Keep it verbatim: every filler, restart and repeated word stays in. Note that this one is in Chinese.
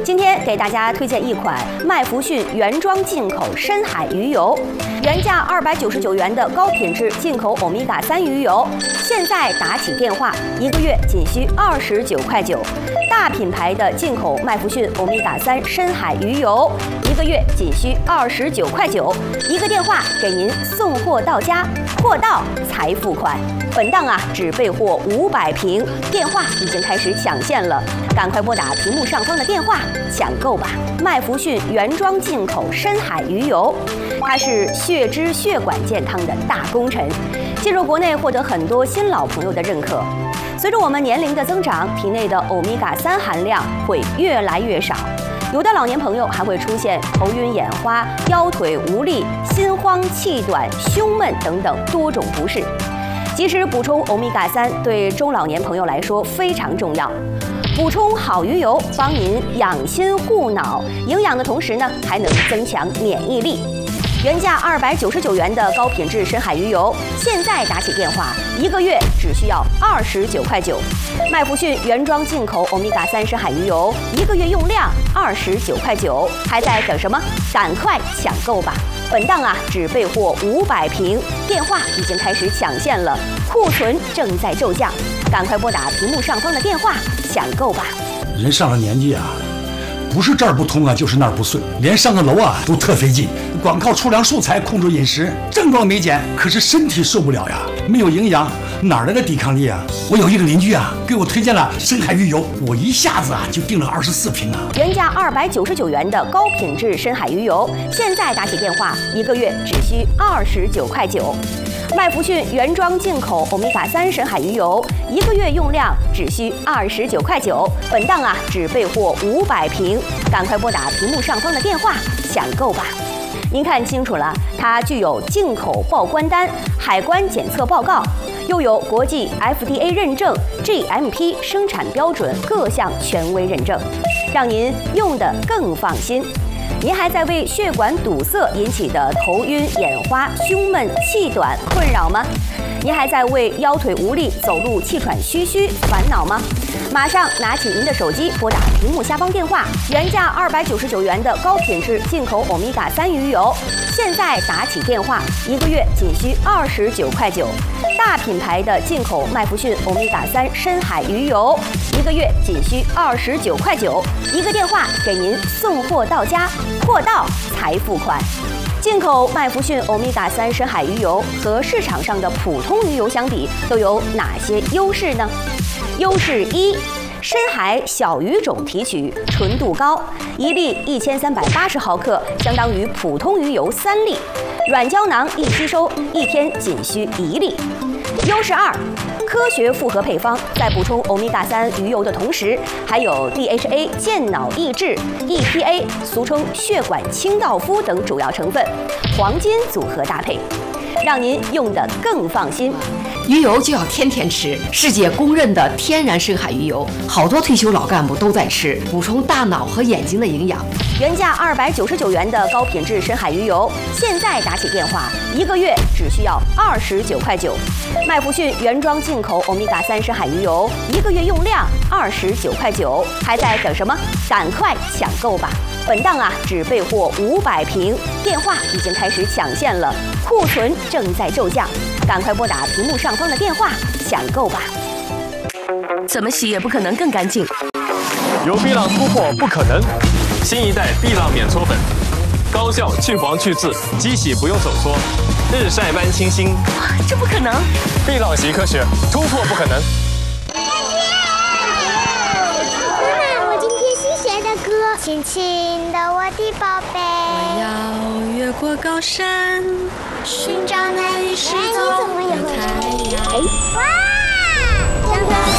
今天给大家推荐一款麦福逊原装进口深海鱼油，原价二百九十九元的高品质进口欧米伽三鱼油，现在打起电话，一个月仅需二十九块九。大品牌的进口麦福逊欧米伽三深海鱼油，一个月仅需二十九块九，一个电话给您送货到家，货到才付款。本档啊只备货五百瓶，电话已经开始抢现了，赶快拨打屏幕上方的电话抢购吧！麦福逊原装进口深海鱼油，它是血脂血管健康的大功臣，进入国内获得很多新老朋友的认可。随着我们年龄的增长，体内的欧米伽三含量会越来越少，有的老年朋友还会出现头晕眼花、腰腿无力、心慌气短、胸闷等等多种不适。及时补充欧米伽三对中老年朋友来说非常重要。补充好鱼油，帮您养心护脑，营养的同时呢，还能增强免疫力。原价二百九十九元的高品质深海鱼油，现在打起电话，一个月只需要二十九块九。麦福逊原装进口欧米伽三深海鱼油，一个月用量二十九块九，还在等什么？赶快抢购吧！本档啊只备货五百瓶，电话已经开始抢现了，库存正在骤降，赶快拨打屏幕上方的电话抢购吧！ 人上了年纪啊，不是这儿不通啊，就是那儿不顺，连上个楼啊都特费劲。光靠粗粮素菜控制饮食，症状没减，可是身体受不了呀，没有营养，哪来的抵抗力啊？我有一个邻居啊，给我推荐了深海鱼油，我一下子啊就订了二十四瓶啊。 原价二百九十九元的高品质深海鱼油，现在打起电话，一个月只需二十九块九。麦福逊原装进口欧米伽三深海鱼油，一个月用量只需二十九块九。本档啊只备货五百瓶，赶快拨打屏幕上方的电话抢购吧！您看清楚了，它具有进口报关单、海关检测报告，又有国际 F D A 认证、G M P 生产标准各项权威认证，让您用得更放心。您还在为血管堵塞引起的头晕眼花、胸闷气短困扰吗？您还在为腰腿无力、走路气喘吁吁烦恼吗？马上拿起您的手机，拨打屏幕下方电话，原价二百九十九元的高品质进口欧米伽三鱼油，现在打起电话，一个月仅需二十九块九。大品牌的进口麦福逊欧米伽三深海鱼油，一个月仅需二十九块九，一个电话给您送货到家，货到才付款。进口麦福逊欧米伽三深海鱼油和市场上的普通鱼油相比，都有哪些优势呢？优势一，深海小鱼种提取纯度高，一粒一千三百八十毫克，相当于普通鱼油三粒，软胶囊易吸收，一天仅需一粒。优势二，科学复合配方，在补充欧米伽三鱼油的同时，还有 D H A 健脑益智、E P A 俗称血管清道夫等主要成分，黄金组合搭配，让您用得更放心。 鱼油就要天天吃，世界公认的天然深海鱼油，好多退休老干部都在吃，补充大脑和眼睛的营养。 原价二百九十九元的高品质深海鱼油，现在打起电话，一个月只需要二十九块九。麦福逊原装进口欧米伽三深海鱼油，一个月用量二十九块九，还在等什么？赶快抢购吧！本档啊只备货五百瓶，电话已经开始抢现了，库存正在骤降，赶快拨打屏幕上方的电话抢购吧！ 怎么洗也不可能更干净。 有碧浪突破不可能，新一代碧浪免搓粉，高效去黄去渍，机洗不用手搓，日晒般清新。 这不可能！ 碧浪洗科学，突破不可能。 亲亲的我的宝贝， 我要越过高山，寻找那一失踪的太阳。 哇！